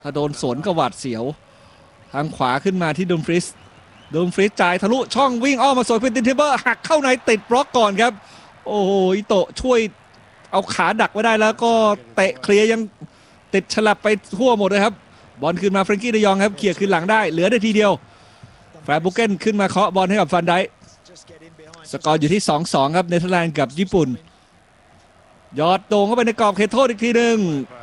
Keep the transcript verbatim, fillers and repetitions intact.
ถ้าโดนสวนก็หวาดเสียวทางขวาขึ้นมาที่ดูมฟริสดูมฟริสจ่ายทะลุช่องวิ่งอ้อมมาสวยเป็นตินเทเบอร์หักเข้าในติดบล็อกก่อนครับโอ้โหอิโตะช่วยเอาขาดักไว้ได้แล้วก็เตะเคลียร์ยังติดฉลับไปทั่วหมดเลยครับบอลคืนมาเฟรนกี้เดยองครับเขี่ยคืนหลังได้เหลือได้ทีเดียวแฟร์บุเกนขึ้นมาเคาะบอลให้กับฟันไดสกอร์อยู่ที่ สองสอง ครับเนเธอร์แลนด์กับญี่ปุ่นยอดโด่งเข้าไปในกรอบเขตโทษอีกทีหนึ่ง